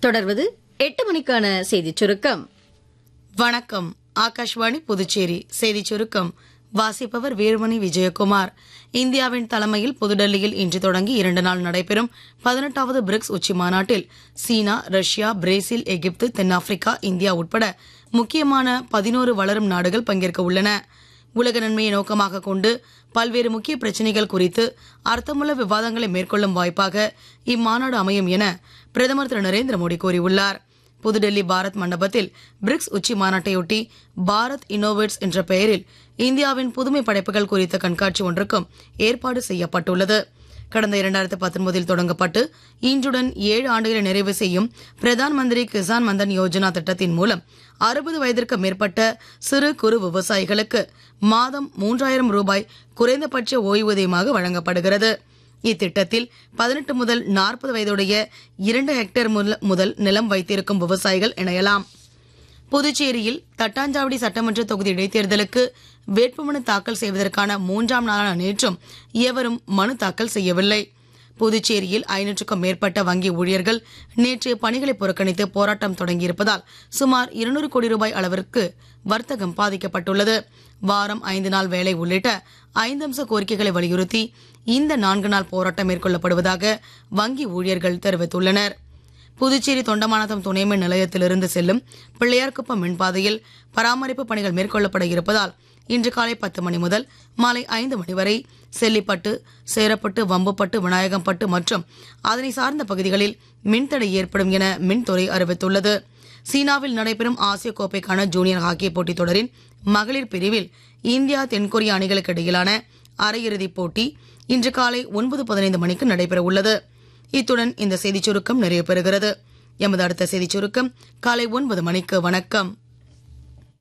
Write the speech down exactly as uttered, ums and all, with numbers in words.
தொடர்வது எட்டு மணிக்கான செய்திச் சுருக்கம். வணக்கம். ஆகாஷ்வாணி புதுச்சேரி செய்திச் சுருக்கம் வாசிப்பவர் வீரமணி விஜயகுமார். இந்தியாவின் தலைமையில் புதுடெல்லியில் இன்று தொடங்கி இரண்டு நாள் நடைபெறும் பதினெட்டாவது பிரிக்ஸ் உச்சி மாநாட்டில் சீனா, ரஷ்யா, பிரேசில், எகிப்து, தென்னாப்பிரிக்கா, இந்தியா உட்பட முக்கியமான பதினோரு வளரும் நாடுகள் பங்கேற்க உள்ளன. உலக நன்மையை நோக்கமாக கொண்டு பல்வேறு முக்கிய பிரச்சினைகள் குறித்து அர்த்தமுள்ள விவாதங்களை மேற்கொள்ளும் வாய்ப்பாக இம்மாநாடு அமையும் என பிரதமர் திரு நரேந்திர மோடி கூறியுள்ளார். புதுடெல்லி பாரத் மண்டபத்தில் பிரிக்ஸ் உச்சி மாநாட்டையொட்டி பாரத் இன்னோவேட்ஸ் என்ற பெயரில் இந்தியாவின் புதுமை படைப்புகள் குறித்த கண்காட்சி ஒன்றுக்கும் ஏற்பாடு செய்யப்பட்டுள்ளது. கடந்த இரண்டாயிரத்து பத்தொன்பதில் தொடங்கப்பட்டு இன்றுடன் ஏழு ஆண்டுகளை நிறைவு செய்யும் பிரதான் மந்திரி கிசான் மந்தன் யோஜனா திட்டத்தின் மூலம் அறுபது வயதிற்கு மேற்பட்ட சிறு குறு விவசாயிகளுக்கு மாதம் மூன்றாயிரம் ரூபாய் குறைந்தபட்ச ஓய்வூதியமாக வழங்கப்படுகிறது. இத்திட்டத்தில் பதினெட்டு முதல் நாற்பது வயதுடைய இரண்டு ஹெக்டேர் முதல் நிலம் வைத்திருக்கும் விவசாயிகள் இணையலாம். புதுச்சேரியில் தட்டாஞ்சாவடி சட்டமன்ற தொகுதி இடைத்தேர்தலுக்கு வேட்புமனு தாக்கல் செய்வதற்கான மூன்றாம் நாளான நேற்றும் எவரும் மனு தாக்கல் செய்யவில்லை. புதுச்சேரியில் ஐநூற்றுக்கும் மேற்பட்ட வங்கி ஊழியர்கள் நேற்று பணிகளை புறக்கணித்து போராட்டம் தொடங்கியிருப்பதால் சுமார் இருநூறு கோடி ரூபாய் அளவிற்கு வர்த்தகம் பாதிக்கப்பட்டுள்ளது. வாரம் ஐந்து நாள் வேலை உள்ளிட்ட ஐந்து அம்ச கோரிக்கைகளை வலியுறுத்தி இந்த நான்கு நாள் போராட்டம் மேற்கொள்ளப்படுவதாக வங்கி ஊழியர்கள் தெரிவித்துள்ளனர். புதுச்சேரி தொண்டமானத்தம் துணைமின் நிலையத்திலிருந்து செல்லும் பிள்ளையார்குப்பம் மின்பாதையில் பராமரிப்பு பணிகள் மேற்கொள்ளப்பட இருப்பதால் இன்று காலை பத்து மணி முதல் மாலை ஐந்து மணி வரை செல்லிப்பட்டு, சேரப்பட்டு, வம்புப்பட்டு, விநாயகம்பட்டு மற்றும் அதனை சார்ந்த பகுதிகளில் மின்தடை ஏற்படும் என மின்துறை அறிவித்துள்ளது. சீனாவில் நடைபெறும் ஆசிய கோப்பைக்கான ஜூனியர் ஹாக்கி போட்டித் தொடரின் மகளிர் பிரிவில் இந்தியா தென்கொரியா அணிகளுக்கு இடையிலான அரையிறுதிப் போட்டி இன்று காலை ஒன்பது பதினைந்து மணிக்கு நடைபெற உள்ளது. இத்துடன் இந்த செய்திச் சுருக்கம் நிறைவு பெறுகிறது. எமது அடுத்த செய்திச் சுருக்கம் காலை ஒன்பது மணிக்கு. வணக்கம்.